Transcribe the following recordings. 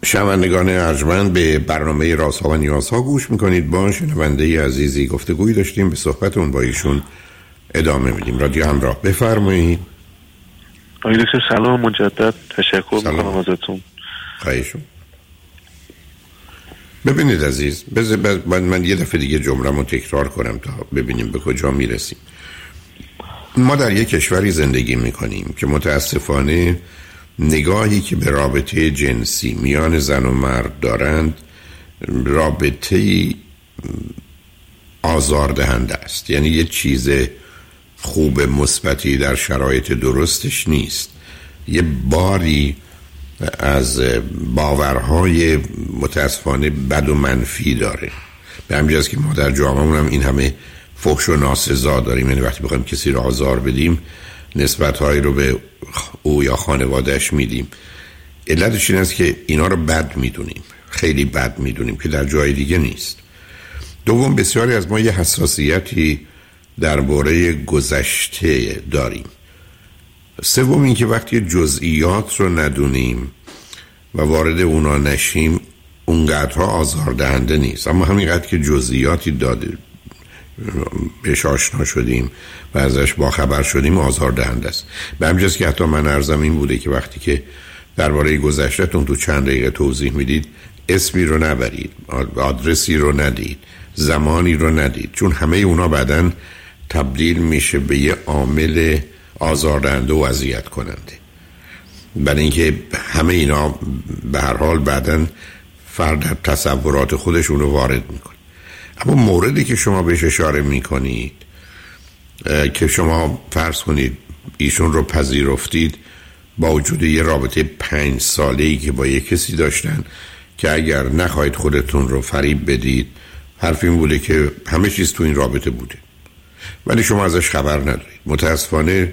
شنوندگان ارجمند، به برنامه رازها و نیازها گوش میکنید. با شنونده عزیزی گفتگویی داشتیم، به صحبتون با ایشون ادامه میدیم. رادیو همراه، بفرمایید. آقای دکتر سلام مجدد، تشکر میکنم ازتون. خواهشون. ببینید عزیز، من یه دفعه دیگه جمله‌مو تکرار کنم تا ببینیم به کجا میرسیم. ما در یک کشوری زندگی میکنیم که متاسفانه نگاهی که به رابطه جنسی میان زن و مرد دارند رابطه آزاردهنده است. یعنی یه چیز خوب مثبتی در شرایط درستش نیست، یه باری از باورهای متاسفانه بد و منفی داره. به همین جاست که ما در جامعه‌مون هم این همه فحش و ناسزا داریم. یعنی وقتی بخوایم کسی رو آزار بدیم نسبت‌هایی رو به او یا خانواده‌اش میدیم. علتش این است که اینا رو بد میدونیم، خیلی بد میدونیم که در جای دیگه نیست. دوم، بسیاری از ما یه حساسیتی درباره گذشته داریم. سوم، این که وقتی جزئیات رو ندونیم و وارد اونا نشیم اونقدرها آزاردهنده نیست، اما همینقدر که جزئیاتی داده بهش آشنا شدیم و ازش باخبر شدیم آزاردهنده است. به همین جاست که حتی من عرضم این بوده که وقتی که درباره گذشته‌تون تو چند دقیقه توضیح میدید اسمی رو نبرید، آدرسی رو ندید، زمانی رو ندید، چون همه اونا بعداً تبدیل میشه به یه عامل آزاردهنده و اذیت کننده. برای اینکه همه اینا به هر حال بعداً فرد تصورات خودشون رو وارد میکنه. اما موردی که شما بهش اشاره میکنید که شما فرض کنید ایشون رو پذیرفتید با وجود یه رابطه 5 ساله‌ای که با یه کسی داشتن که اگر نخواهید خودتون رو فریب بدید حرف این بوده که همه چیز تو این رابطه بوده ولی شما ازش خبر ندارید. متاسفانه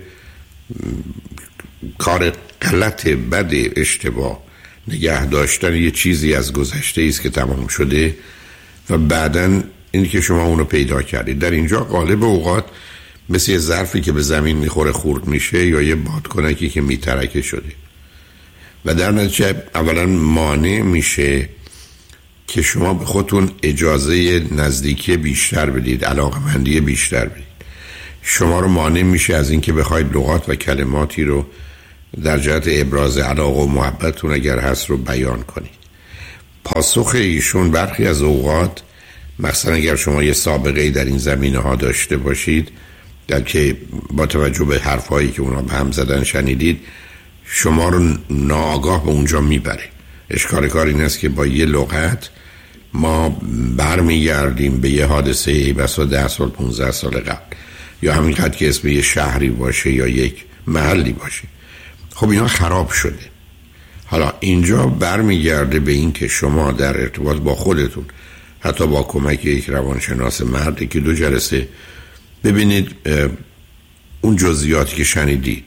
کار غلط، بد، اشتباه نگه داشتن یه چیزی از گذشته است که تمام شده و بعداً این که شما اونو پیدا کردید. در اینجا غالب اوقات مثل یه ظرفی که به زمین میخوره خورد میشه یا یه بادکنکی که میترکه شده و در نتیجه اولا مانع میشه که شما به خودتون اجازه نزدیکی بیشتر بدید، علاقمندی بیشتر بدید. شما رو مانع میشه از اینکه بخواید لغات و کلماتی رو در جهت ابراز علاقه و محبتتون اگر هست رو بیان کنید. پاسخ ایشون برخی از اوقات، مثلا اگر شما یه سابقه در این زمینه ها داشته باشید در که با توجه به حرفایی که اونا به هم زدن شنیدید، شما رو ناآگاه به اونجا میبره. اشکال کار این است که با یه لغت ما برمیگردیم به یه حادثه بسا 10 سال 15 سال قبل یا همینقدر که اسم یه شهری باشه یا یک محلی باشه. خب اینا خراب شده. حالا اینجا برمیگرده به این که شما در ارتباط با خودتون حتی با کمک یک روانشناس مردی که 2 جلسه ببینید اون جزئیاتی که شنیدید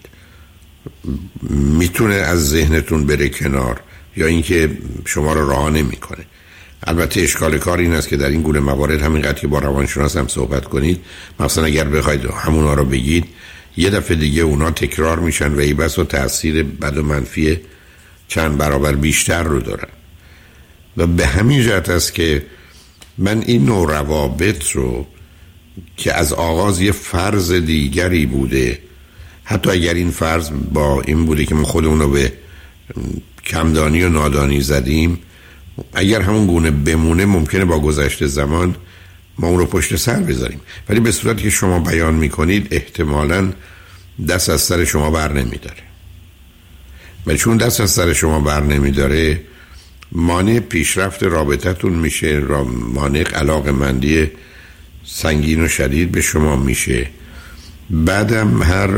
میتونه از ذهنتون بره کنار یا اینکه شما رو رها نمیکنه. البته اشکال کار این است که در این گونه موارد همینقدر که با روانشناس هم صحبت کنید، مثلا اگر بخواید همونا رو بگید یه دفعه دیگه اونا تکرار میشن و ای بس و تأثیر بد و منفی چند برابر بیشتر رو دارن. و به همین جهت است که من این نوع روابط رو که از آغاز یه فرض دیگری بوده، حتی اگر این فرض با این بوده که ما خودمون رو به کمدانی و نادانی زدیم، اگر همون گونه بمونه ممکنه با گذشت زمان ما اون رو پشت سر بذاریم، ولی به صورتی که شما بیان میکنید احتمالاً دست از سر شما بر نمیداره و چون دست از سر شما بر نمیداره مانع پیشرفت رابطتون میشه، مانع علاقمندی سنگین و شدید به شما میشه. بعدم هر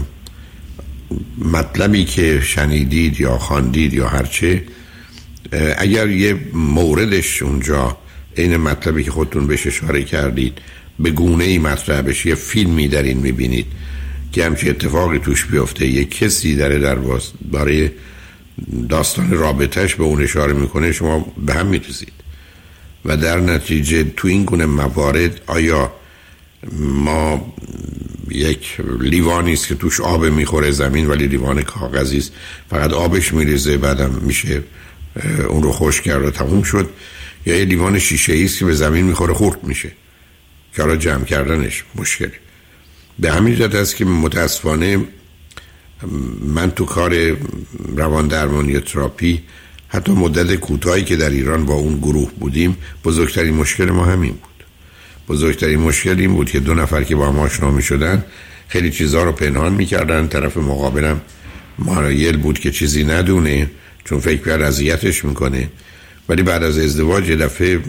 مطلبی که شنیدید یا خواندید یا هرچه، اگر یه موردش اونجا این مطلبی که خودتون بهش اشاره کردید به گونه ای مطرح بشه، یه فیلمی در این میبینید که همچه اتفاقی توش بیفته، یه کسی برای داستان رابطهش به اون اشاره میکنه، شما به هم میریزید و در نتیجه تو این گونه موارد آیا ما یک لیوانی است که توش آب میخوره زمین ولی لیوان کاغذی است، فقط آبش میریزه بعدم میشه اون رو خشک کرد و تموم شد، یا یه لیوان شیشه‌ای است که به زمین میخوره خورد میشه که حالا جمع کردنش مشکله. به همین جهت است که متاسفانه من تو کار روان درمانی و تراپی حتی مدت کوتاهی که در ایران با اون گروه بودیم، بزرگترین مشکل ما همین بود. بزرگترین مشکل این بود که دو نفر که با هم آشنا می شدن خیلی چیزها رو پنهان می کردن. طرف مقابلم مایل بود که چیزی ندونه چون فکر کرد اذیتش میکنه، ولی بعد از ازدواج یه دفعه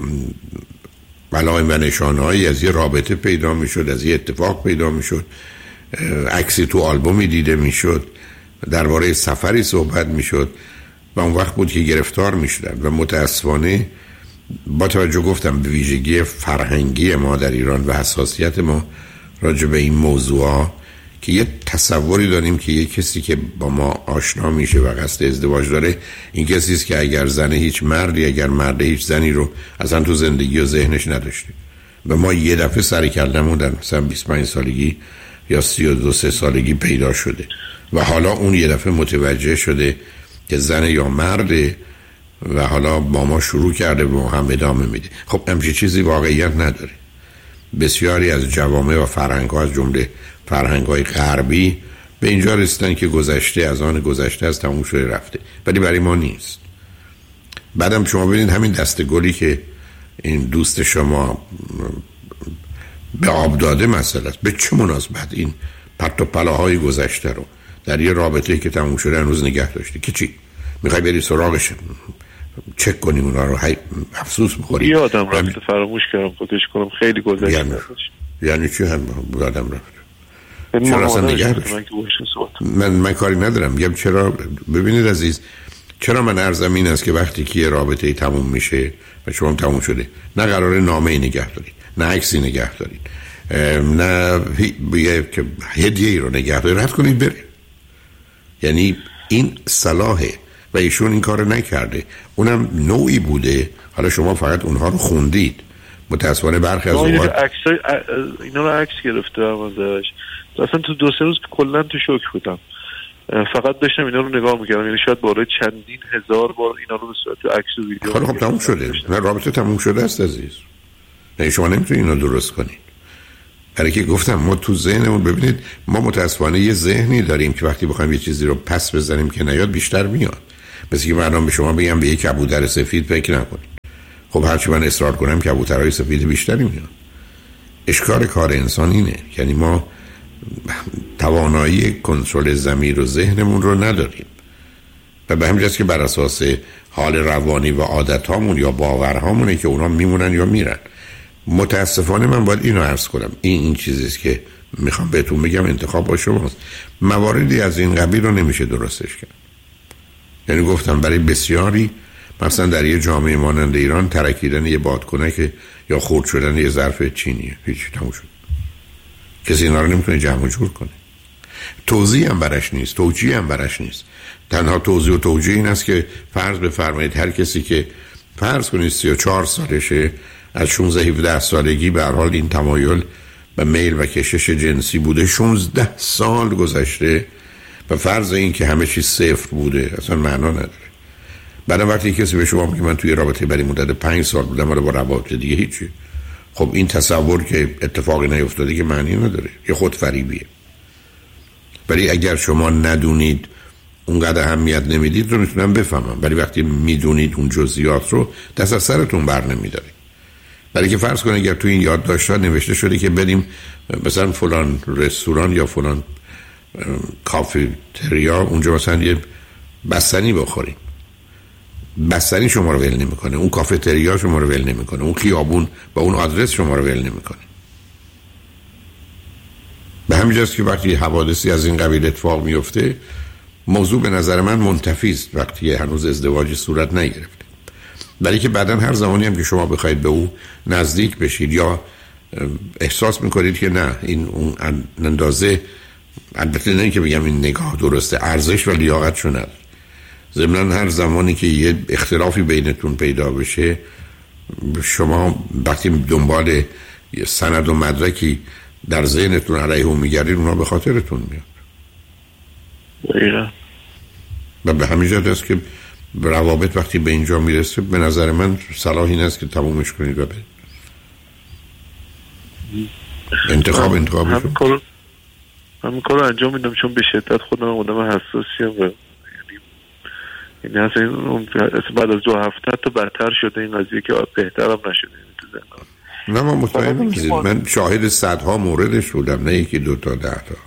علائم و نشانه‌هایی از یه رابطه پیدا می شد، از یه اتفاق پیدا می شد، عکسی تو آلبومی دیده می شد، درباره سفری صحبت می شد و اون وقت بود که گرفتار می شدن. و متاسفانه با توجه گفتم به ویژگی فرهنگی ما در ایران و حساسیت ما راجع به این موضوع که یه تصوری داریم که یه کسی که با ما آشنا میشه و قصد ازدواج داره این کسی است که اگر زنه هیچ مردی، اگر مرده هیچ زنی رو اصلا تو زندگی و ذهنش نداشته. و ما یه دفعه سر کلمون در مثلا 25 سالگی یا 32 سالگی پیدا شده و حالا اون یه دفعه متوجه شده که زن یا مرده و حالا با ما شروع کرده و هم ادامه میده. خب همچین چیزی واقعیت نداره. بسیاری از جوامع و فرهنگ‌ها از جمله فرهنگ‌های غربی به اینجا رسیدن که گذشته از آن گذشته از تموم شده رفته، ولی برای ما نیست. بعدم شما ببینید همین دسته گلی که این دوست شما به آب داده مثلا به چه مناسبت این پرت و پلاهای گذشته رو در یه رابطه‌ای که تموم شده هنوز نگه داشته؟ که چی؟ میخوای بری سراغش چک کنیم اونا رو، افسوس بخوری؟ یادم رفته، فراموش کردم خودش کنم، خیلی گذشته. یعنی چی هم یادم رفته؟ چرا اصلا نگه داشت؟ من کاری ندارم. میگم چرا. ببینید عزیز، چرا من عرضم این است که وقتی که یه رابطه تموم میشه و شما تموم شده، نه قراره نامه نگه دارید، نه عکسی نگه دارید، نه که هدیه‌ای رو نگه دارید، رد کنید بره. یعنی این صلاحه و ایشون این کار نکرده، اونم نوعی بوده. حالا شما فقط اونها رو خوندید. متاسفانه برخی از اوقات اینا رو عکس گرفتم ازش، اصلا تو 2-3 روز کلا تو شوک بودم، فقط داشتم اینا رو نگاه میکردم. یعنی شاید بالای چندین هزار بار اینا رو به صورت عکس و ویدیو. خب تموم شده، نه رابطه تموم شده است عزیز. نه شما نمیتونید اینو درست کنید. برای که گفتم ما تو ذهنمون، ببینید ما متاسفانه یه ذهنی داریم که وقتی بخوایم یه چیزی رو پس بزنیم که نیاد بیشتر میاد. مثل که مردم به شما بگم به یک کبوتر سفید فکر نکنید. خب هرچی من اصرار کنم کبوترهای سفید بیشتری میاد. اشکال کار انسان اینه، یعنی ما توانایی کنترل ضمیر و ذهنمون رو نداریم و به همین جاست که بر اساس حال روانی و عادتامون یا باورهامونه که اونا میمونن یا میرن. متاسفانه من باید اینو عرض کنم، این چیزیست که میخوام بهتون بگم، انتخاب با شماست. مواردی از این قبیل رو نمیشه درستش کرد. یعنی گفتم برای بسیاری، مثلا در یه جامعه مانند ایران، ترکیدن یه بادکنک یا خرد شدن یه ظرف چینیه، هیچ تموم شد. کسی اینا رو نمیتونه جمع و جور کنه. توضیح هم برش نیست، توجیه هم برش نیست. تنها توضیح و توجیه این است که فرض بفرمایید هر کسی که فرض کنید 34 سالشه، از 16-17 سالگی به هر حال این تمایل به میل و کشش جنسی بوده، 16 سال گذشته و فرض این که همه چیز صفر بوده اصلا معنا نداره. بعد وقتی کسی به شما میگه من توی رابطه برای مدت 5 سال بودم ولی با روابط دیگه هیچی، خب این تصور که اتفاقی نیفتاده که معنی نداره، یه خود فریبیه. ولی اگر شما ندونید، اونقدر اهمیت نمیدید، رو میتونم بفهمم. ولی وقتی میدونید اون جزئیات رو، دست از سرتون بر نمیدارید. برای که فرض کنید اگر تو این یادداشت‌ها نوشته شده که بریم مثلا فلان رستوران یا فلان کافتریا، اونجا مثلا یه بستنی بخوریم، بستنی شما رو ول نمیکنه، اون کافتریا شما رو ول نمیکنه، اون خیابون با اون آدرس شما رو ول نمیکنه. به همین جاست که وقتی حوادثی از این قبیل اتفاق میفته، موضوع به نظر من منتفی است وقتی هنوز ازدواجی صورت نگرفته. ولی که بعداً هر زمانی هم که شما بخواید به او نزدیک بشید یا احساس میکنید که نه این اون اندازه، البته نه که بگم این نگاه درسته، ارزش و لیاقتشو نداره. ضمناً هر زمانی که یه اختلافی بینتون پیدا بشه، شما وقتی دنبال یه سند و مدرکی در ذهنتون علیه اون میگردید، اونا به خاطرتون میاد. و به همین جهت است که روابط وقتی به اینجا میرسه به نظر من صلاح این است که تمومش کنید و برید. انتخاب همین کارو انجام میدم چون به شدت خودم آدم حساسیم و یعنی اصلا بعد از 2 هفته تا بدتر شده این قضیه که بهترم نشده تو زندان. نه من مطمئنم من شاهد صدها موردش بودم، نه یکی 2 تا 10 تا.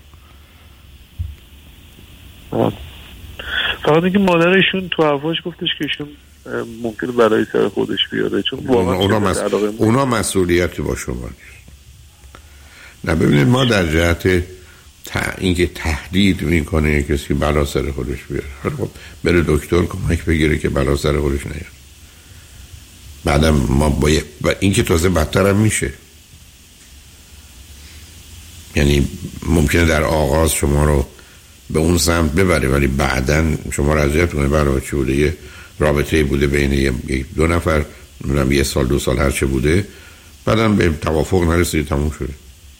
فقط اینکه مادرشون تو حرفاش گفتش که ایشون ممکنه برای سر خودش بیاره چون اونا مسئولیتی با شما نیست. نه ببینید ما در جهت اینکه تهدید میکنه کسی بلا سر خودش بیاره، خب بره دکتر کمک بگیره که بلا سر خودش نیاره. بعدم ما باید و اینکه تازه بدتر هم میشه، یعنی ممکنه در آغاز شما رو به اون سمت ببره ولی بعداً شما رو اذیت کنه. برای چی بوده؟ یه رابطه بوده بین 2 نفر، 1 سال 2 سال هر چه بوده، بعداً به توافق نرسید، تموم شده.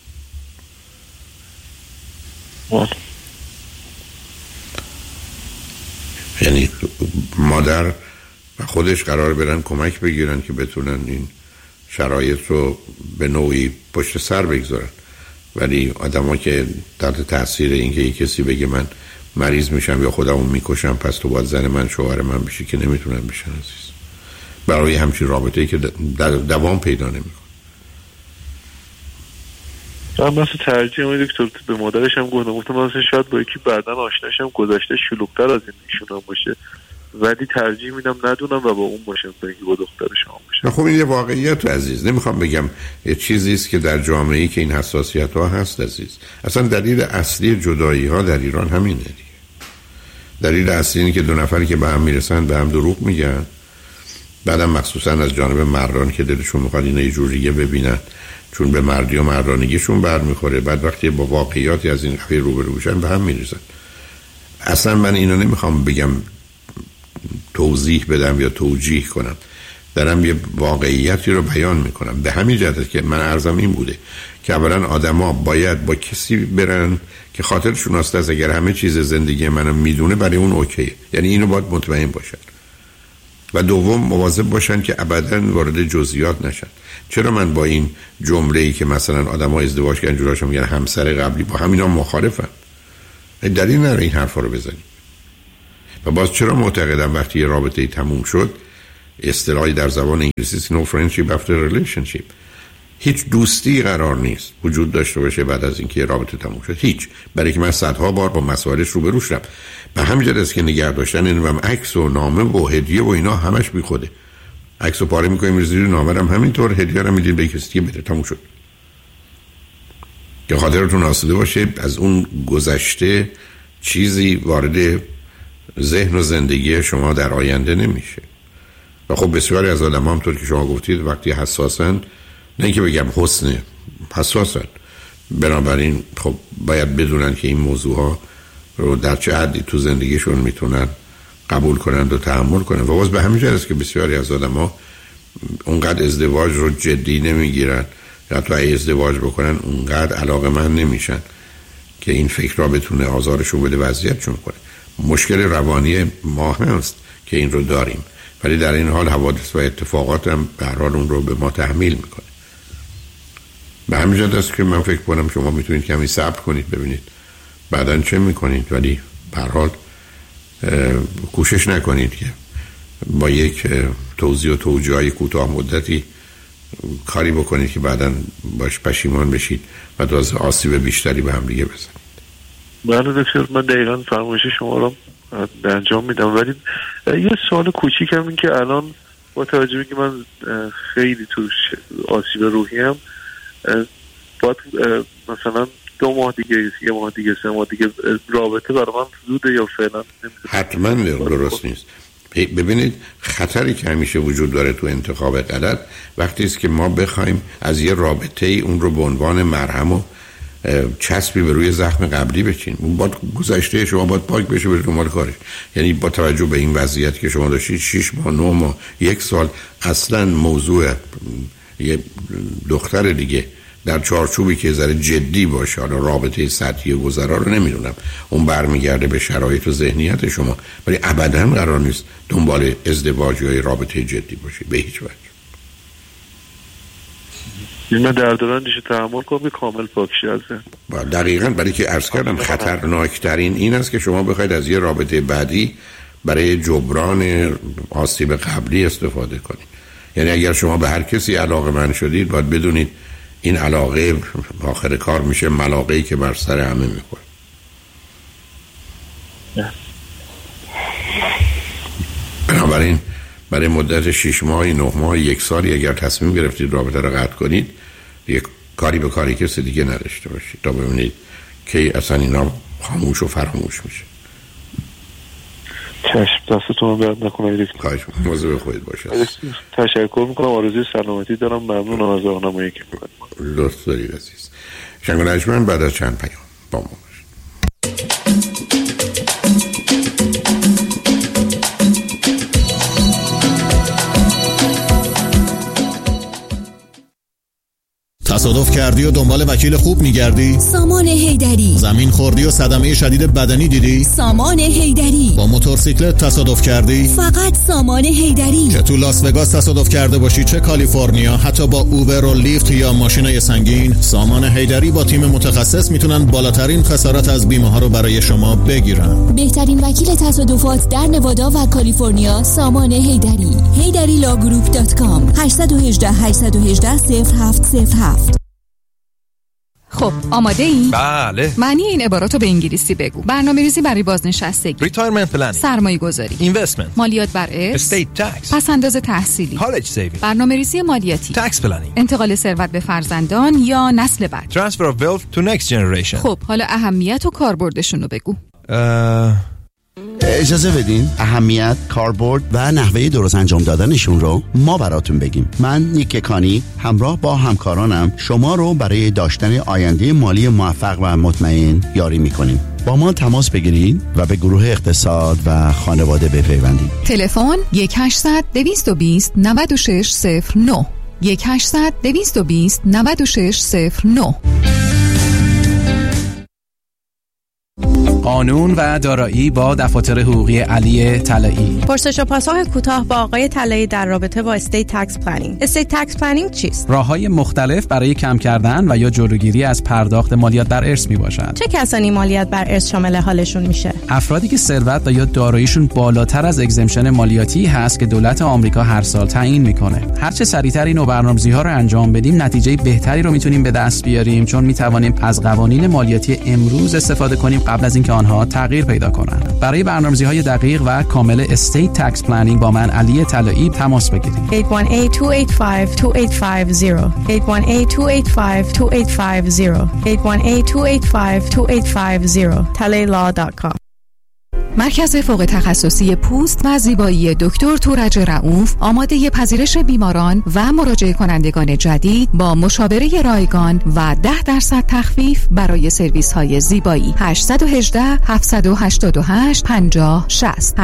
یعنی مادر و خودش قرار برن کمک بگیرن که بتونن این شرایط رو به نوعی پشت سر بگذارن، ولی آدما که تحت تاثیر اینکه یک کسی بگه من مریض میشم یا خودمو میکشم پس تو باید زن من شوهر من بشی که نمیتونن بشن عزیز. برای همچین رابطه‌ای که دوام پیدا نمیکنه. من مثلا ترجیح میدم دکتر به مادرش هم گفتم مثلا شاید با یکی بعداً آشناشم گذشته شلوغ‌تر از این ایشون باشه، ولی ترجیح میدم ندونم و با اون باشم تا اینکه با دختر شما باشم. خب این یه واقعیت عزیز، نمیخوام بگم یه چیزی است که در جامعه‌ای که این حساسیت‌ها هست عزیز. اصلا دلیل اصلی جدایی‌ها در ایران همینه دیگه. دلیل اصلی اینه که 2 نفری که به هم میرسن به هم دروغ میگن، بعدم مخصوصا از جانب مردان که دلشون میخواد اینا یه جوریه ببینن چون به مردی و مردانگیشون برمیخوره، بعد وقتی با واقعیاتی از این قضیه روبرو میشن به هم میریزن. اصلا من اینو نمیخوام بگم توضیح بدم یا توجیه کنم، دارم یه واقعیتی رو بیان میکنم. به همین جهت که من عرضم این بوده که اولا آدما باید با کسی برن که خاطرشون هست از اگر همه چیز زندگی منو میدونه برای اون اوکیه، یعنی اینو باید مطمئن باشن. و دوم مواظب باشن که ابداً وارد جزئیات نشن. چرا من با این جمله‌ای که مثلا آدم‌ها ازدواج کردن جلوشون میگن همسر قبلی با همینا مخالفن، دلیل نداره این حرفا رو بزنیم. و باز چرا معتقدم وقتی یه رابطه‌ای تموم شد، اصطلاحی در زبان انگلیسی no friendship after relationship، هیچ دوستی قرار نیست وجود داشته باشه بعد از اینکه رابطه تموم شد، هیچ. برای که من صدها بار با مسائلش روبرو شدم. به همین جهت است که نگه داشتن اینم عکس و نامه و هدیه و اینا همش بیخوده. عکس و پاره می‌کنیم زیر نامه هم همینطور، هدیه رو میدید به کسی که بده، تموم شد. که خاطرتون آسوده باشه از اون گذشته چیزی وارد ذهن و زندگی شما در آینده نمیشه. و خب بسیاری از آدم‌ها همونطور که شما گفتید وقتی حساسن، نه اینکه بگم حساسن، بنابراین خب باید بدونن که این موضوعها رو در چه حدی تو زندگیشون میتونن قبول کنند و تحمل کنند. و باز به همین جهت است که بسیاری از آدم‌ها اونقدر ازدواج رو جدی نمیگیرن یا تو ازدواج بکنن اونقدر علاقه‌مند نمیشن که این فکر را بتونه آزارشون بده، وضعیتشون کنه. مشکل روانی ما هست که این رو داریم، ولی در این حال حوادث و اتفاقات هم به هر حال اون رو به ما تحمیل میکنه. به همین جهت است که من فکر کنم شما میتونید کمی صبر کنید ببینید بعداً چه میکنید، ولی به هر حال کوشش نکنید که با یک توضیح و توجیه کوتاه مدتی کاری بکنید که بعداً باش پشیمان بشید و تازه آسیب بیشتری به هم دیگه بزنید. بله دکتر، من دقیقاً فرمایش شما رو انجام میدم، ولی یه سوال کوچیکم این که الان با توجه به که من خیلی تو آسیب روحیم، باید مثلا 2 ماه دیگه، 1 ماه دیگه، 3 ماه دیگه رابطه برای من زوده یا فعلا حتما درست نیست. ببینید خطری که همیشه وجود داره تو انتخاب غلط وقتی است که ما بخوایم از یه رابطه ای اون رو به عنوان مرهم و چسبی به روی زخم قبلی بچین. اون باید گذشته شما باید پاک بشه بره دنبال کارش. یعنی با توجه به این وضعیت که شما داشتید 6 ماه 9 ماه 1 سال اصلا موضوع یه دختر دیگه در چارچوبی که ذره جدی باشه، حالا رابطه سطحی گذرا رو نمیدونم، اون برمیگرده به شرایط و ذهنیت شما، ولی ابداً قرار نیست دنبال ازدواج یا رابطه جدی باشید به هیچ وجه. من در دورانش تحمل کنم کامل پاکشی ازه. دقیقاً، برای که عرض کردم خطرناکترین این است که شما بخواید از یه رابطه بعدی برای جبران آسیب قبلی استفاده کنید. یعنی اگر شما به هر کسی علاقه‌مند شدید باید بدونید این علاقه آخر کار میشه ملاقه‌ای که بر سر همه میخوره. بنابراین برای مدت 6 ماه 9 ماه 1 سالی اگر تصمیم گرفتید رابطه رو قطع کنید، یک کاری به کاری کسی دیگه نداشته باشید تا ببینید که اصلا اینا خاموش و فراموش میشه. چشم، دستتون درد نکنه. خواهش می‌کنم مواظب خودت باشید. تشکر میکنم، آرزوی سلامتی دارم. ممنونم از راهنمایی که میکنید. لطف دارید عزیز. شنگ نجمن بعد از چند پیام با ما باشید. تصادف کردی و دنبال وکیل خوب میگردی؟ سامان حیدری. زمین خوردی و صدمه شدید بدنی دیدی؟ سامان حیدری. با موتورسیکلت تصادف کردی؟ فقط سامان حیدری. چه تو لاس وگاس تصادف کرده باشی چه کالیفرنیا، حتی با اوبر و لیفت یا ماشینای سنگین، سامان حیدری با تیم متخصص میتونن بالاترین خسارت از بیمه ها رو برای شما بگیرن. بهترین وکیل تصادفات در نوادا و کالیفرنیا سامان حیدری. HeyDariLawGroup.com 818 818 0707. خب آماده ای؟ بله. معنی این عباراتو به انگلیسی بگو. برنامه‌ریزی برای بازنشستگی، Retirement planning، سرمایه‌گذاری، Investment، مالیات بر ارث، Estate tax، پس‌انداز تحصیلی، College saving، برنامه‌ریزی مالیاتی، Tax planning، انتقال ثروت به فرزندان یا نسل بعد، Transfer of wealth to next generation. خب حالا اهمیت و کاربردشون رو بگو. اجازه بدین اهمیت، کاربرد و نحوه درست انجام دادنشون رو ما براتون بگیم. من نیک کانی همراه با همکارانم شما رو برای داشتن آینده مالی موفق و مطمئن یاری میکنیم. با ما تماس بگیرید و به گروه اقتصاد و خانواده بپیوندید. تلفن 1-800-220-9609 1-800-220-9609. قانون و دارایی با دفاتر حقوقی علی طلایی. پرسش و پاسخ کوتاه با آقای طلایی در رابطه با استیت تکس پلنینگ. استیت تکس پلنینگ چیست؟ راه‌های مختلف برای کم کردن و یا جلوگیری از پرداخت مالیات بر ارث میباشد. چه کسانی مالیات بر ارث شامل حالشون میشه؟ افرادی که ثروت و یا داراییشون بالاتر از اگزمشن مالیاتی هست که دولت آمریکا هر سال تعیین میکنه. هر چه سریعتر این برنامه‌ریزی‌ها رو انجام بدیم نتیجه بهتری رو میتونیم به دست بیاریم، چون میتوانیم از قوانین مالیاتی امروز استفاده کنیم قبل از اینکه آنها تغییر پیدا کنند. برای برنامه‌ریزی‌های دقیق و کامل استیت تکس پلنینگ با من علی طلایی تماس بگیرید. 818-285-2850 818-285-2850 talaylaw.com. مرکز فوق تخصصی پوست و زیبایی دکتر تورج رؤوف آماده پذیرش بیماران و مراجعه کنندگان جدید با مشاوره رایگان و 10% تخفیف برای سرویس های زیبایی. 818-788-5060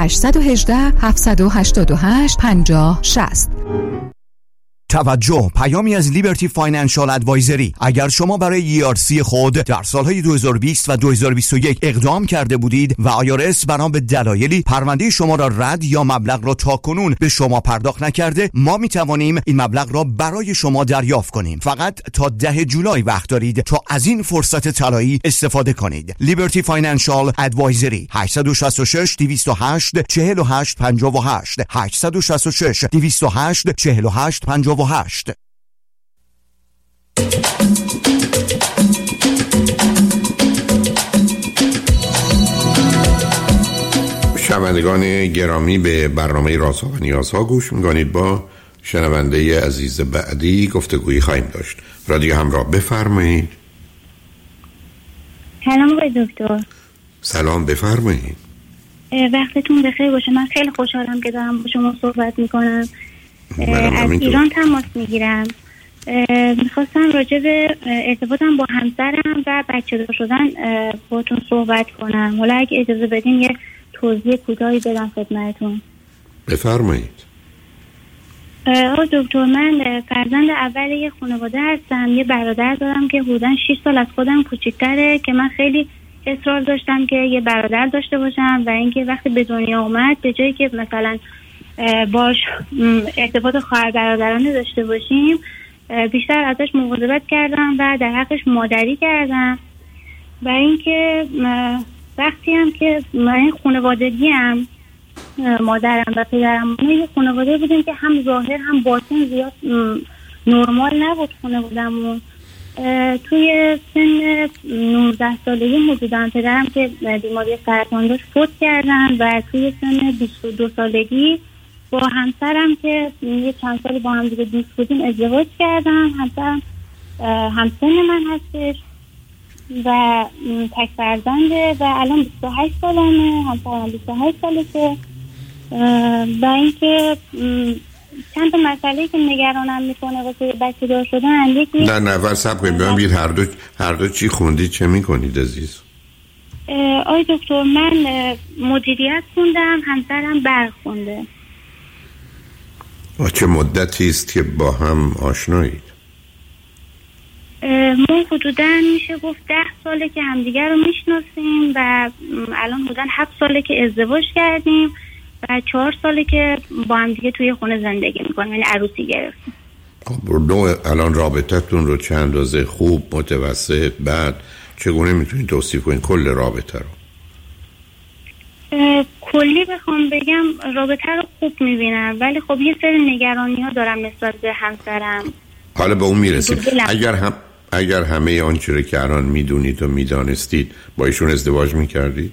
818-788-5060. توجه، پیامی از لیبرتی فاینانشال ادوایزری. اگر شما برای ERC خود در سالهای 2020 و 2021 اقدام کرده بودید و IRS بنا به دلایلی پرونده شما را رد یا مبلغ را تاکنون به شما پرداخت نکرده، ما می توانیم این مبلغ را برای شما دریافت کنیم. فقط تا 10 جولای وقت دارید تا از این فرصت طلایی استفاده کنید. لیبرتی فاینانشال ادوایزری 866-208-4858 866-208-4858. شنوندگان گرامی، به برنامه رازها و نیازها گوش می‌کنید. با شنونده عزیز بعدی گفتگویی خواهیم داشت. رادیو همراه، بفرمایید. سلام آقای دکتر. سلام، بفرمایید. وقتتون بخیر باشه. من خیلی خوشحالم که دارم با شما صحبت میکنم. از ایران تماس میگیرم. میخواستم راجع به ارتباطم با همسرم و بچه دار شدن باتون صحبت کنم. حالا اگه اجازه بدین یه توضیح کوتاهی بدم خدمتتون. بفرمایید. دکتر، من فرزند اول یه خانواده هستم. یه برادر دارم که حدوداً 6 سال از خودم کوچیک‌تره که من خیلی اصرار داشتم که یه برادر داشته باشم و اینکه وقتی به دنیا اومد به جایی که مثلا باش ارتباط خواهر برادرانه داشته باشیم بیشتر ازش مواظبت کردم و در حقش مادری کردم و اینکه وقتی هم که من خانوادگی هم مادرم و پدرم یه خانواده بودیم که هم ظاهر هم باطن زیاد نرمال نبود خانواده‌مون. توی سن 19 سالگی حدوداً پدرم که بیماری سرطان داشت فوت کردن و توی سن 22 سالگی با همسرم که یه چند سالی با هم دیگه دوست بودیم ازدواج کردم. همسرم همسن من هستش و تک فرزنده و الان 28 سالمه، همسرم 28 سالشه و اینکه چند تا مسئله که نگرانم میکنه واسه بچه دار شدن. یکی نه اول صبر کنید ببینم بید هر دو چی خوندید، چه میکنید عزیز؟ آی دکتر، من مدیریت خوندم، همسرم برق خونده. چه مدتی است که با هم آشنایید؟ ما حدوداً میشه گفت 10 ساله که همدیگر رو میشناسیم و الان حدوداً 7 ساله که ازدواج کردیم و 4 ساله که با هم دیگه توی خونه زندگی میکنیم، یعنی عروسی گرفتیم. نوع الان رابطتون رو چه اندازه خوب، متوسط، بعد چگونه میتونید توصیف کنید کل رابطه رو؟ کلی بخوام بگم رابطه رو خوب میبینم ولی خب یه سری نگرانی ها دارم نسبت به همسرم. حالا به اون میرسیم. اگر همه آنچه رو که الان میدونید و میدانستید با ایشون ازدواج میکردید؟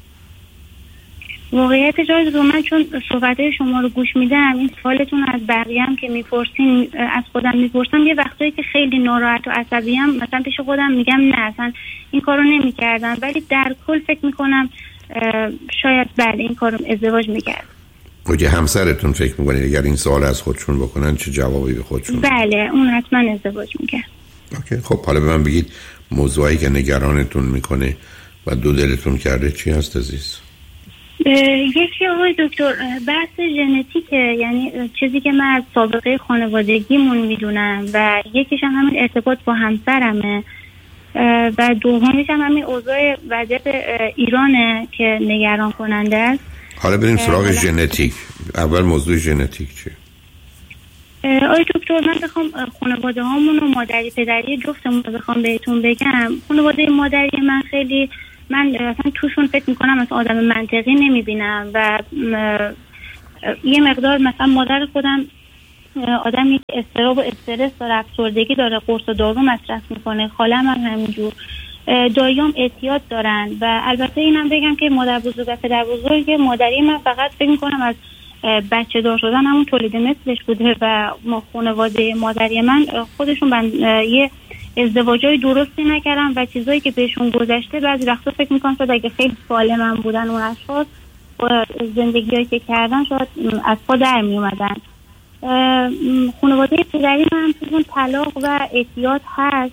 واقعیت جای رو من چون صحبتهای شما رو گوش میدم، این سوالتون از بقیه هم که میپرسین از خودم میپرسم، یه وقتایی که خیلی ناراحت و عصبی هم مثلا پیش خودم میگم نه اصلا این کارو نمیکردم، ولی در کل فکر میکنم شاید بله این کارو ازدواج میکرد. اگه همسرتون فکر میکنید اگر این سوال از خودشون بکنن چه جوابی به خودشون؟ بله اون حتما ازدواج میکرد. اوکی، خب حالا به من بگید موضوعی که نگرانتون میکنه و دو دلتون کرده چی هست عزیز؟ یکی آقای دکتر بحث ژنتیکه، یعنی چیزی که من از سابقه خانوادگیمون میدونم و یکیش هم همین ارتباط با همسرمه و دومیش هم همین اوضاع وضعیت ایرانه که نگران کننده است. حالا بریم سراغ ژنتیک. اول موضوع ژنتیک چیه؟ آقای دکتر من بخوام خانواده هامون و مادری پدری جفتمون رو بخوام بهتون بگم، خانواده مادری من خیلی من اصلا توشون فکر میکنم مثلا آدم منطقی نمیبینم و یه مقدار مثلا مادر خودم آدمی که اضطراب و استرس داره، افسردگی داره، قرص و دارو مصرف میکنه، خالم هم همینجور، داییام اعتیاد دارن و البته اینم بگم که مادر بزرگ و پدر بزرگ مادری من فقط فکر میکنم از بچه دار شدن همون تولید مثلش بوده و خانواده مادری من خودشون یه ازدواجای درستی نکردن و چیزایی که بهشون گذشته بعضی وقتا فکر میکنم شاید اگه خیلی سالم بودن اون اشخاص زندگیایی که کردن شاید از پا در میومدن. خانواده پدری من توشون طلاق و اعتیاد هست.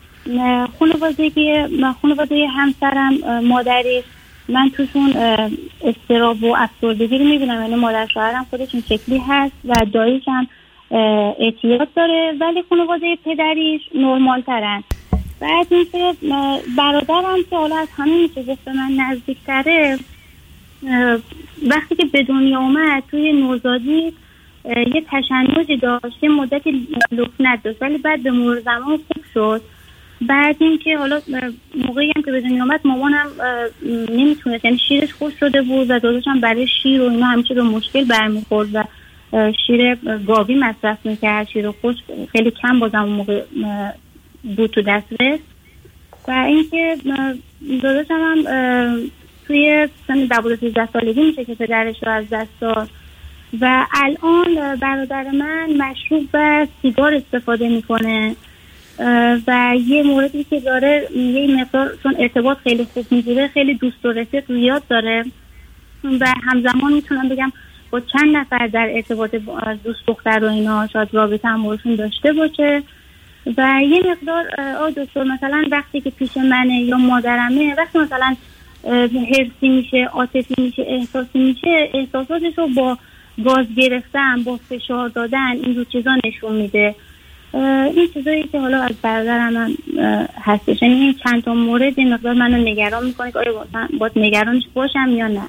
خانواده همسرم مادری من توشون اضطراب و افسردگی رو میبینم، یعنی مادر شوهرم خودشون شکلی هست و داییش هم اعتیاد داره ولی خانواده پدریش نرمال ترن. بعد اینکه برادرم که حالا از همه میشه گفت به من نزدیکتره، وقتی که به دنیا اومد توی نوزادی یه تشنجی داشت، یه مدتی لکنت داشت ولی بعد به مرور زمان خوب شد. بعد اینکه حالا موقعی هم که به دنیا اومد مامانم نمیتونست، یعنی شیرش خوش شده بود و داداشم برای شیر و اینا همیشه به مشکل برمیخورد و شیر گاوی مصرف میکرد، شیر خوش خیلی کم بازم اون موقع بود تو دسترس. و اینکه داداشم هم توی سن 12-13 سالگی میشه که پدرش رو از دست داد و الان برادر من مشروب و سیگار استفاده میکنه و یه موردی که داره یه مقدار چون ارتباط خیلی خوب میگیره خیلی دوست و رفیق زیاد داره و همزمان میتونم بگم با چند نفر در ارتباط دوست دختر و اینا شاید رابطه هم باشون داشته باشه و یه مقدار دکتر مثلا وقتی که پیش منه یا مادرمه وقتی مثلا حرصی میشه، عاطفی میشه، احساسی میشه، احساساتش رو با گاز گرفتن، با فشار دادن، این رو چیزا نشون میده. این چیزایی که حالا از برادرم هم هستش، یعنی این چند تا مورد این مقدار منو نگران میکنه که آیا باید نگرانش باشم یا نه.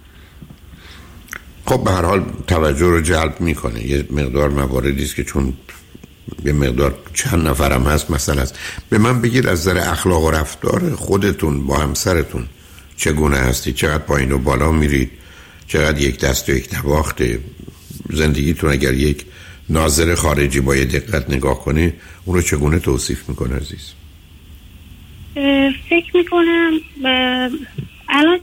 خب به هر حال توجه رو جلب میکنه. یه مقدار مواردی است که چون یه مقدار چند نفرم هست مثلا است. به من بگید از نظر اخلاق و رفتار خودتون با همسرتون چگونه هستید؟ چقدر پایین و بالا میرید؟ چقدر یک دست و یک نواخته؟ زندگیتون اگر یک ناظر خارجی با یه دقت نگاه کنه اون رو چگونه توصیف میکنه عزیز؟ فکر میکنم الان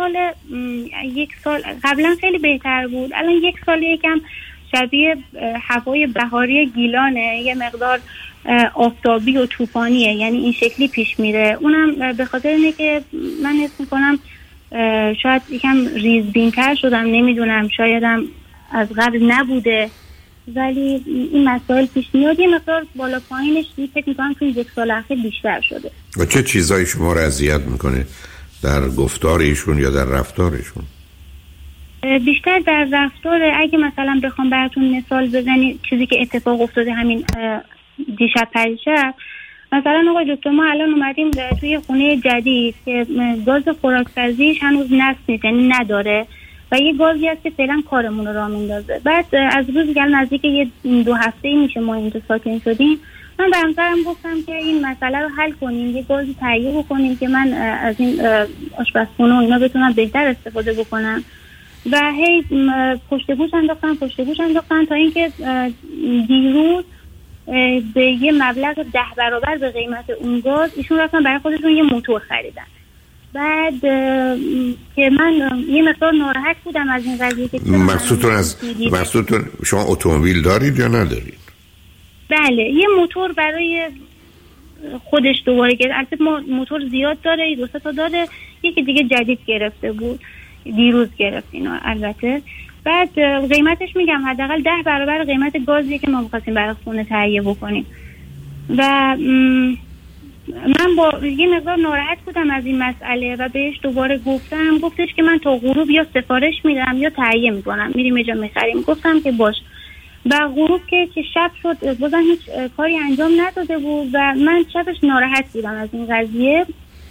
یک سال قبلا خیلی بهتر بود. الان یک سال یکم شبیه هوای بهاری گیلانه، یه مقدار آفتابی و طوفانیه، یعنی این شکلی پیش میره. اونم به خاطر اینه که من حس میکنم شاید یکم ریزبین‌تر شدم، نمیدونم، شایدم از قبل نبوده، ولی این مسائل پیش میاد. یه مقدار بالا پایینش فکر میکنم که یک سال اخیر بیشتر شده. و چه چیزایی شما رو اذیت میکنه در گفتار ایشون یا در رفتارشون؟ بیشتر در رفتار. اگه مثلا بخوام براتون مثال بزنی چیزی که اتفاق افتاده همین دیشب پریشب، مثلا آقای دکتر ما الان اومدیم توی خونه جدید که گاز خوراک‌پزیش هنوز نصب نیست، یعنی نداره و یه گازی هست که فعلا کارمون رو راه میندازه. بعد از روزی که نزدیک یه 2 هفته میشه ما اینجا ساکن شدیم، من به همسرم گفتم که این مسئله رو حل کنیم، یه گازی تهیه بکنیم که من از این آشپزخونه و اینا بتونم بهتر استفاده بکنم. و هی پشت گوش انداختن تا اینکه دیروز به یه مبلغ 10 برابر به قیمت اون گاز ایشون رفتن برای خودشون یه موتور خریدن. بعد که من یه مقدار ناراحت بودم از این قضیه که مقصودتون شما اتومبیل دارید یا ندارید؟ بله، یه موتور برای خودش دوباره گرفت. البته ما موتور زیاد داره، 2 تا داره، یکی دیگه جدید گرفته بود، دیروز گرفت اینا البته. بعد قیمتش میگم حداقل 10 برابر قیمت گازی که ما می‌خواستیم برای خونه تهیه بکنیم. و من با یه مقدار ناراحت بودم از این مسئله و بهش دوباره گفتش که من تا غروب یا سفارش میدم یا تهیه میکنم، میریم یه جا میخریم. گفتم که باش. و غروب که شب شد بازم هیچ کاری انجام نداده بود و من شبش ناراحت بودم از این قضیه.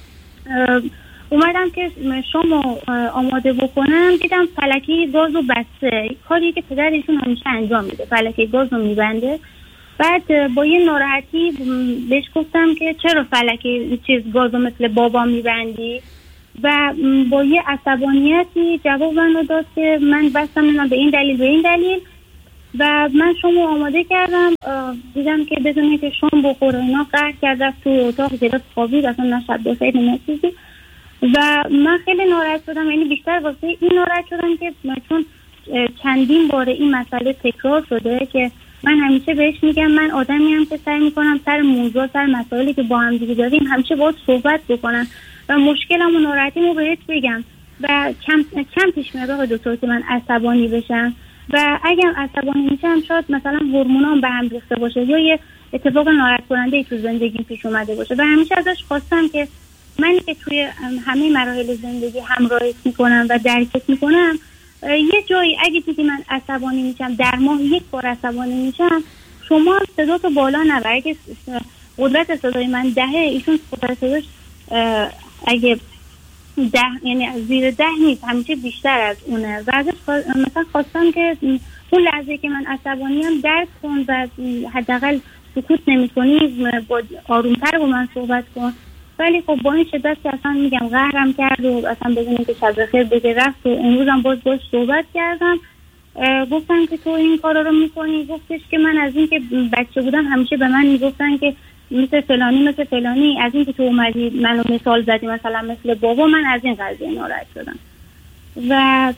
اومدم که شامو آماده بکنم، دیدم فلکه گازو بسته، کاری که پدرشون همیشه انجام میده، فلکه گازو میبنده. بعد با یه ناراحتی بهش گفتم که چرا فلکه گازو مثل بابا میبندی؟ و با یه عصبانیتی جواب منو داد که من بستم به این دلیل و من شامو آماده کردم. دیدم که بدونه که شام بخوره اینا قهر کرد، رفت تو اتاق گرفت خوابید، اصلا نه شب بخیر نه چیزی. و من خیلی ناراحت شدم، یعنی بیشتر واسه این ناراحت شدم که چون چندین بار این مسئله تکرار شده که من همیشه بهش میگم من آدمیم که سعی میکنم سر موضوع، سر مسائلی که با هم دیگه داریم همیشه باهات صحبت بکنم و مشکلم و ناراحتیمو بهت بگم و کم پیش میاد آقای دکتر که من عصبانی بشم. و اگه عصبانی میشم شاید مثلا هورمونام به هم ریخته باشه یا یه اتفاق ناراحت کننده تو زندگیم پیش اومده باشه و همیشه ازش خواستم که من که توی همه مراحل زندگی همراهیت میکنم و درکت میکنم، یه جایی اگه دیدی من عصبانی میشم، در ماه 1 بار عصبانی میشم، شما صداتو بالا نبر. اگه قدرت صدای من 10، ایشون قدرت صداش اگه 10 یعنی زیر 10 نیست، همیشه بیشتر از اونه. و ازش مثلا خواستم که اون لحظه که من عصبانیم درک کن و حداقل سکوت نمی‌کنی، با آرومتر با من صحبت کن. ولی خب با این شدت که اصلا میگم قهرم کرد و اصلا بدون که شب بخیر بگه رفت. و امروزم باش صحبت کردم، گفتم که تو این کارا رو میکنی. گفتش که من از این که بچه بودم همیشه به من میگفتن که مثل فلانی، از این که تو اومدی منو مثال زدی مثلا مثل بابا، من از این قضیه ناراحت شدم. و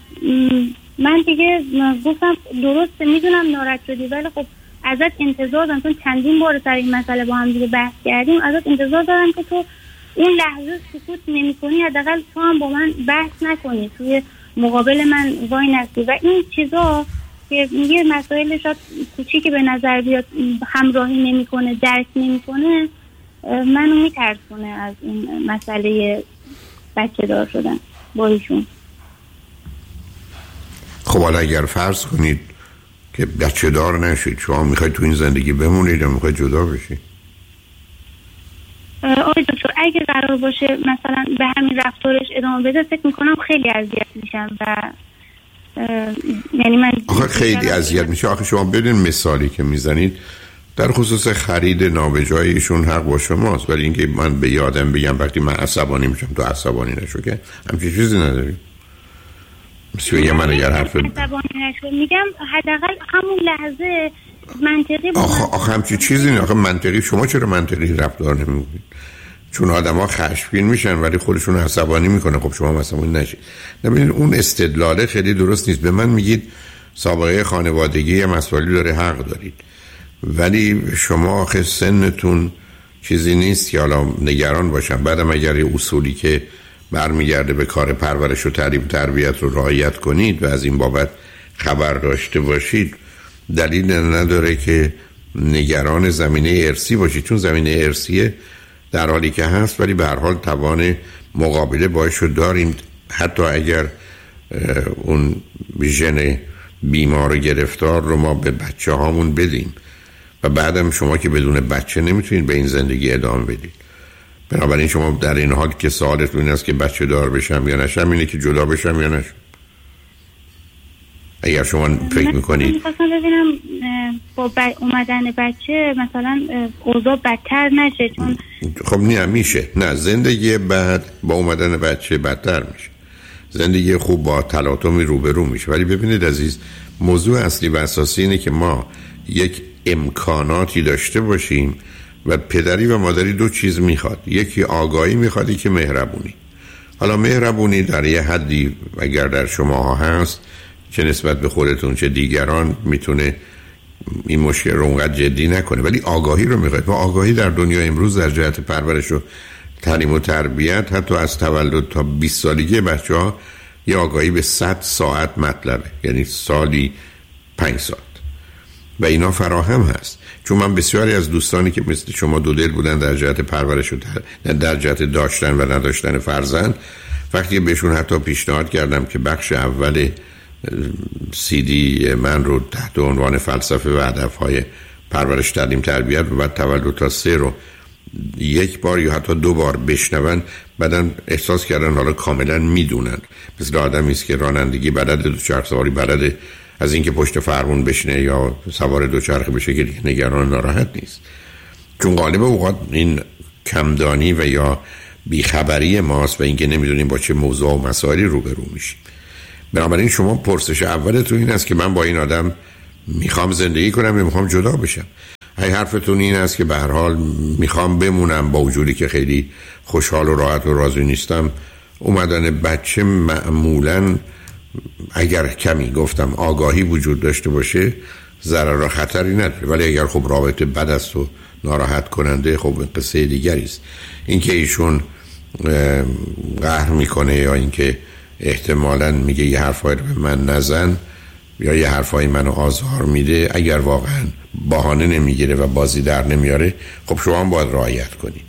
من دیگه گفتم درسته میدونم ناراحت شدی، ولی خب ازت انتظار دارم، چون چندین بار سر این مسئله با هم دیگه بحث کردیم، ازت انتظار دارم که تو اون لحظه سکوت نمی‌کنی، حداقل تو هم با من بحث نکنی، توی مقابل من وای نستی. و این چیزا که یه مسائل شاید کوچیکی به نظر بیاد همراهی نمی‌کنه، درک نمی‌کنه، منو میترسونه از این مسئله بچه دار شدن با ایشون. خب حالا اگر فرض کنید که بچه دار نشید، شما میخواید تو این زندگی بمونید یا میخواید جدا بشید؟ آقای دکتر اگه قرار باشه مثلا به همین رفتارش ادامه بده فکر میکنم خیلی اذیت میشم و یعنی من خیلی اذیت میشه. آخه شما بدین مثالی که میزنید در خصوص خرید نابجای ایشون حق با شماست، ولی اینکه من به یادم بگم وقتی من عصبانی میشم تو عصبانی نشو که همچین چیزی نداری. مثل من اگر حرف عصبانی نشو میگم حداقل همون لحظه منطقی آخه همچین چیزی نه. آخه منطقی شما چرا منطقی رفتار نمیکنید؟ چون آدما خشمگین میشن ولی خودشون عصبانی میکنن. خب شما عصبانی نشید. ببینید اون استدلال خیلی درست نیست. به من میگید سابقه خانوادگی مسائلی داره، حق دارید، ولی شما آخه سنتون چیزی نیست که حالا نگران باشم. بعدم اگر یه اصولی که برمیگرده به کار پرورش و تعلیم و تربیت رو رعایت کنید و از این بابت خبر داشته باشید، دلیل نداره که نگران زمینه ارثی باشید، چون زمینه ارثیه در حالی که هست، ولی به هر حال توان مقابله باش رو داریم. حتی اگر اون ژن بیمار و گرفتار رو ما به بچه هامون بدیم و بعدم شما که بدون بچه نمیتونید به این زندگی ادامه بدید. بنابراین شما در این حال که سوالتون این است که بچه دار بشم یا نشم، اینه که جدا بشم یا نشم. اگر شما فکر میکنید من میخواستم ببینم با اومدن بچه مثلا اوضاع بدتر نشه، چون خب نه میشه، نه زندگی بعد با اومدن بچه بدتر میشه، زندگی خوب با تلاطمی روبرو میشه. ولی ببینید عزیز، موضوع اصلی و اساسی اینه که ما یک امکاناتی داشته باشیم و پدری و مادری دو چیز میخواد، یکی آگاهی میخواد، یکی مهربونی. حالا مهربونی در یه حدی اگر در شما هست چه نسبت به خودتون چه دیگران میتونه این مشکل رو اونقدر جدی نکنه، ولی آگاهی رو میخواد. و آگاهی در دنیا امروز در جهت پرورش و تعلیم و تربیت حتی از تولد تا 20 سالگی بچه‌ها یه آگاهی به 100 ساعت مطلبه، یعنی سالی 5 ساعت و اینا فراهم هست. چون من بسیاری از دوستانی که مثل شما دو دل بودن در جهت پرورش و در جهت داشتن و نداشتن فرزند، وقتی بهشون حتی پیشنهاد کردم که بخش اول CD من رو تحت عنوان فلسفه و هدف‌های پرورش تعلیم تربیت و بعد تولد تا 3 رو یک بار یا حتی 2 بار بشنون، بعدن احساس کردن حالا کاملا میدونن. مثل آدمی است که رانندگی بلد، دوچرخه‌سواری بلد، از اینکه پشت فرمون بشینه یا سوار دوچرخه بشه که نگران ناراحت نیست. چون غالب اوقات این کمدانی و یا بیخبری ماست و اینکه نمیدونیم با چه موضوع و مسائلی روبرو میشیم. بنابراین شما پرسش اولتون این است که من با این آدم میخوام زندگی کنم یا میخوام جدا بشم. حرفتون این است که به هر حال میخوام بمونم با وجودی که خیلی خوشحال و راحت و راضی نیستم. اومدن بچه معمولاً اگر کمی گفتم آگاهی وجود داشته باشه ضرر و خطری نداره، ولی اگر خب رابطه بد است و ناراحت کننده خب قصه دیگری است. اینکه ایشون قهر میکنه یا اینکه احتمالاً میگه یه حرفایی رو به من نزن یا یه حرفایی منو آزار میده، اگر واقعاً بهانه نمیگیره و بازی در نمیاره، خب شما هم باید رعایت کنید.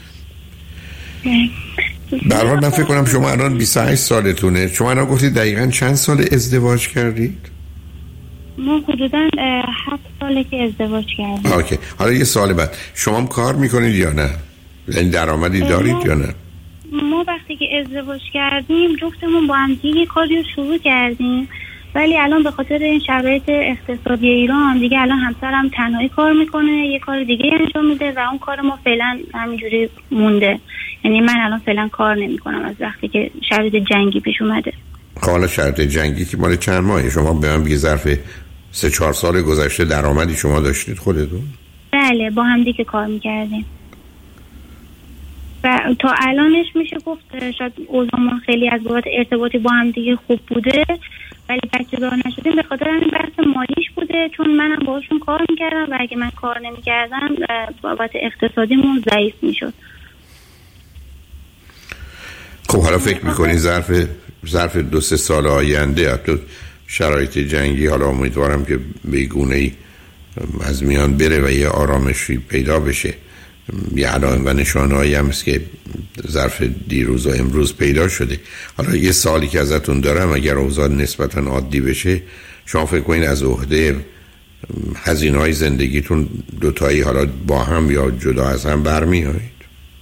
به هر حال من فکر کنم شما الان 28 سالتونه. شما الان گفتید دقیقاً چند سال ازدواج کردید؟ ما حدوداً 7 ساله که ازدواج کردیم. اوکی. حالا یه سال بعد شما هم کار میکنید یا نه؟ یعنی درآمدی دارید یا نه؟ ما وقتی که ازدواج کردیم جفتمون با هم دیگه کاری رو شروع کردیم، ولی الان به خاطر این شرایط اقتصادی ایران دیگه الان همسرم تنهایی کار میکنه، یه کار دیگه انجام میده و اون کار ما فعلا همینجوری مونده. یعنی من الان فعلا کار نمیکنم از وقتی که شرایط جنگی پیش اومده. حالا شرایط جنگی که مال چند ماهه؟ شما به من بگید ظرف 3-4 سال گذشته درآمدی شما داشتید خودتون؟ بله، با هم دیگه کار میکردیم و تا الانش میشه گفت شاید اوضاعمون خیلی از بابت ارتباطی با هم دیگه خوب بوده، ولی بچه دار نشدیم به خاطر این بحث مالیش بوده، چون منم باهاشون کار میکردم و اگه من کار نمیکردم بابت اقتصادیمون ضعیف میشد. خب حالا فکر میکنی ظرف 2-3 سال آینده تو شرایط جنگی، حالا امیدوارم که به گونه‌ای از میان بره و یه آرامشی پیدا بشه، یه علائم و نشانه‌هایی هم است که ظرف دیروز و امروز پیدا شده. حالا یه سوالی که ازتون دارم، اگر اوضاع نسبتاً عادی بشه شما فکر کنید از عهده هزینه‌های زندگیتون دوتایی حالا با هم یا جدا از هم برمی‌آیید؟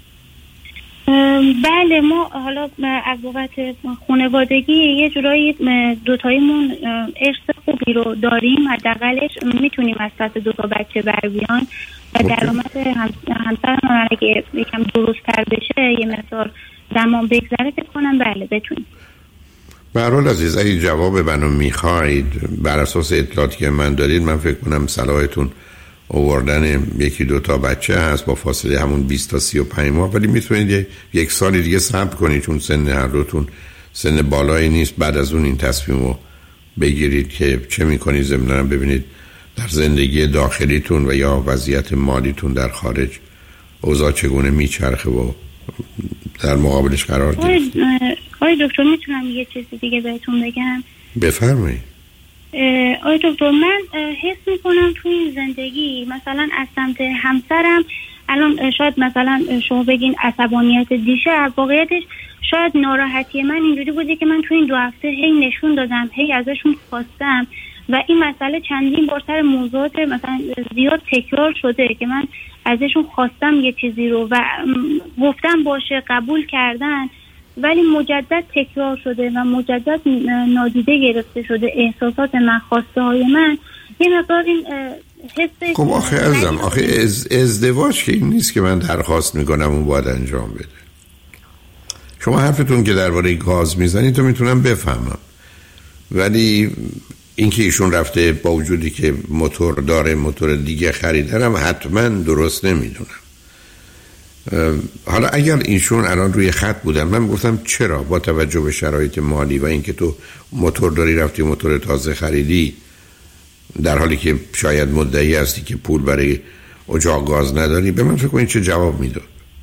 بله، ما حالا از بابت خانوادگی یه جورایی دوتاییمون ارث خوبی رو داریم، حداقلش میتونیم از پس دوتا بچه بر بیان و درآمد همسرمون اگه یکم درست‌تر بشه یه مقدار زمان بگذره فکر کنم بله بتونیم. به هر حال عزیز، اگه جواب منو میخواید بر اساس اطلاعاتی که من دارید، من فکر کنم صلاحتون آوردن یکی دو تا بچه هست با فاصله همون 20 تا 35 ماه، ولی میتونید یک سال دیگه صبر کنید چون سن هر دوتون سن بالایی نیست. بعد از اون این تصمیم رو بگیرید که چه میکنید. ضمناً ببینید در زندگی داخلیتون و یا وضعیت مالیتون در خارج اوضاع چگونه میچرخه و در مقابلش قرار گرفتید. آقای دکتر میتونم یه چیزی دیگه بهتون بگم؟ بفرمایید. آقای دکتر، من حس میکنم توی این زندگی مثلا از سمت همسرم الان شاید مثلا شما بگین عصبانیت دیشب، واقعیتش شاید ناراحتی من اینجوری بوده که من توی این 2 هفته هی نشون دادم، هی ازشون خواستم و این مسئله چندین بار سر موضوعات مثلا زیاد تکرار شده که من ازشون خواستم یه چیزی رو و گفتم باشه، قبول کردن، ولی مجدد تکرار شده و مجدد نادیده گرفته شده احساسات من، خواسته های من. یه مقدار این حس خب آخه عزیزم، آخه ازدواج که این نیست که من درخواست میکنم اون باید انجام بده. شما حرفتون که درباره گاز میزنید تو میتونم بفهمم، ولی اینکه ایشون رفته با وجودی که موتور داره موتور دیگه خریدنم حتما درست نمیدونم. حالا اگر ایشون الان روی خط بودن من گفتم چرا با توجه به شرایط مالی و اینکه تو موتور داری رفتی موتور تازه خریدی در حالی که شاید مدعی هستی که پول برای اجاق گاز نداری، به من فکر کنید چه جواب میداد؟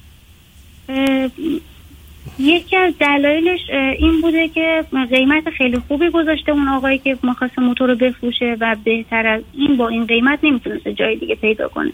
یکی از دلایلش این بوده که قیمت خیلی خوبی گذاشته اون آقایی که می‌خواد موتور رو بفروشه و بهتر از این با این قیمت نمیتونسته جای دیگه پیدا کنه.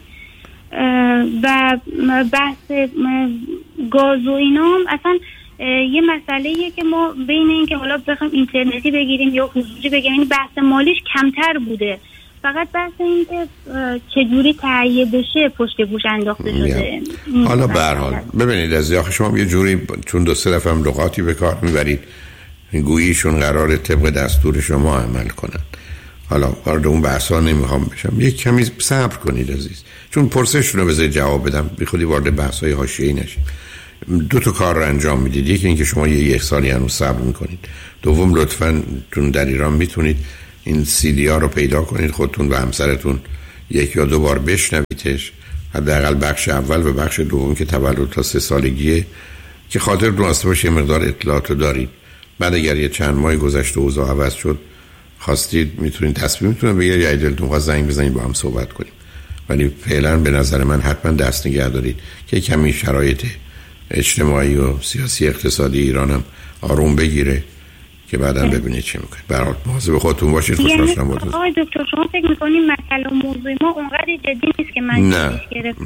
و بحث گاز و اینا هم اصلا یه مسئله‌ایه که ما بین این که حالا بخوایم اینترنتی بگیریم یا حضوری بگیریم، این بحث مالیش کمتر بوده، فقط بحث این که چجوری تهیه بشه پشت گوش انداخته شده. حالا به هر حال ببینید از آخه شما یه جوری چون 2-3 دفعه هم لغاتی به کار میبرید گوییشون قراره طبق دستور شما عمل کنن. حالا وارد اون بحثا نمیخوام بشم، یک کمی صبر کنید عزیز، چون پرسشون رو بذارید جواب بدم بی خودی وارد بحث‌های حاشیه‌ای نشیم. 2 تا کار رو انجام میدید، یکی اینکه شما یک سالی هنوز صبر میکنید، دوم لطفاً تون در ایران میتونید این CD ها رو پیدا کنید خودتون و همسرتون 1 یا 2 بار بشنویدش، حداقل بخش اول و بخش دوم که تولد تا 3 سالگیه که خاطر دونسته باشه یه مقدار اطلاعات رو دارید. بعد اگر یه چند ماه گذشته و اوضاع عوض شد خواستید میتونید تصمیمتون بگیرید یا دلتون خواست زنگ بزنید با هم صحبت کنیم، ولی فعلا به نظر من حتما دست نگه دارید که کمی شرایط اجتماعی و سیاسی اقتصادی ایرانم آروم بگیره که بعداً ببینید چه میکنید. به هر حال مواظب خودتون باشید. خوشحال شدم باهاتون. آقای دکتر شما فکر میکنید مسئله موضوع ما اونقدر جدی نیست که من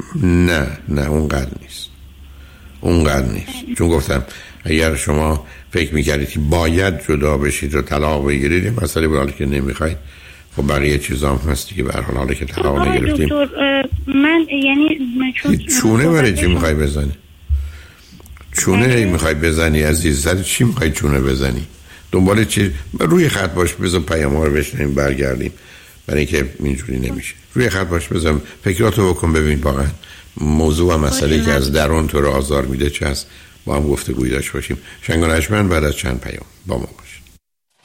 نه اونقدر نیست. چون گفتم اگر شما فکر میکردید که باید جدا بشید و طلاق بگیرید این مسئله به حالی که نمیخواید، خب بقیه چیزا هم هستی که به هر حال حالی که طلاق نگرفتیم. دکتر من یعنی چونه برای چی میخوای بزنی؟ چونه میخوای بزنی عزیز؟ سر چی میخوای چونه بزنی؟ دنبال چی؟ روی خط باش، بذار پیام‌ها رو بشنویم برگردیم، برای اینکه اینجوری نمیشه. روی خط باش، بذار فکراتو بکن ببین واقعا موضوع و مسئله که از درون تو رو آزار میده چه هست، با هم گفتگویی داشته باشیم. شنگ و نجمن بعد از چند پیام با ما باش.